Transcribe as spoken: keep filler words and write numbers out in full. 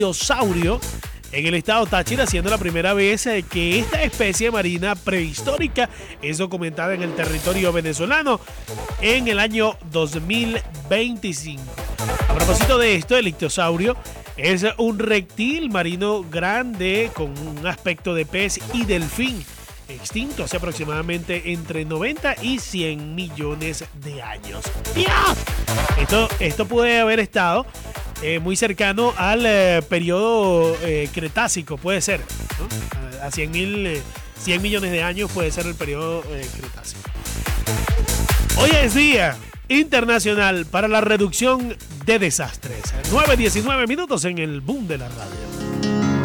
ictiosaurio en el estado Táchira, siendo la primera vez que esta especie marina prehistórica es documentada en el territorio venezolano en el año dos mil veinticinco. A propósito de esto, el ictiosaurio es un reptil marino grande con un aspecto de pez y delfín, extinto hace aproximadamente entre noventa y cien millones de años. ¡Dios! Esto, esto puede haber estado eh, muy cercano al eh, periodo eh, Cretácico, puede ser, ¿no? A, a cien, mil, eh, cien millones de años puede ser el periodo eh, Cretácico. Hoy es Día Internacional para la Reducción de Desastres. nueve diecinueve minutos en el boom de la radio.